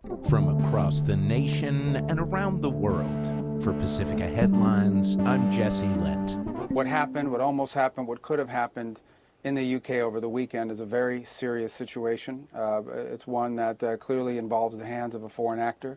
From across the nation and around the world, for Pacifica Headlines, I'm Jesse Lent. What happened, what almost happened, what could have happened in the UK over the weekend is a very serious situation. It's one that clearly involves the hands of a foreign actor.